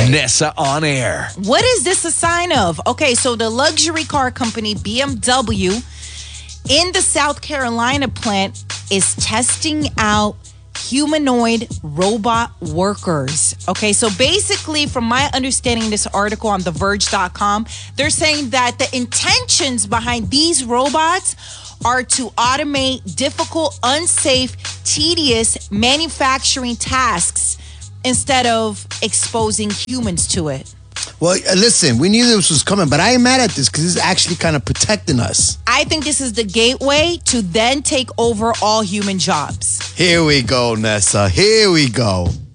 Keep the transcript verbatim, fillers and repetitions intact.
Nessa on air. What is this a sign of? Okay, so the luxury car company B M W in the South Carolina plant is testing out humanoid robot workers. Okay, so basically, from my understanding, this article on the verge dot com, they're saying that the intentions behind these robots are to automate difficult, unsafe, tedious manufacturing tasks instead of exposing humans to it. Well, uh, listen, we knew this was coming, but I ain't mad at this because it's actually kind of protecting us. I think this is the gateway to then take over all human jobs. Here we go, Nessa. Here we go.